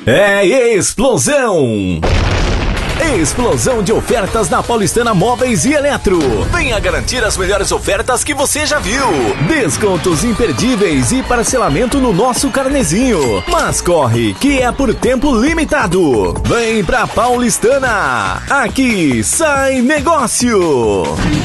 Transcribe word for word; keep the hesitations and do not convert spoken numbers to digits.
É explosão! Explosão de ofertas na Paulistana Móveis e Eletro. Venha garantir as melhores ofertas que você já viu. Descontos imperdíveis e parcelamento no nosso carnezinho. Mas corre, que é por tempo limitado. Vem pra Paulistana. Aqui sai negócio.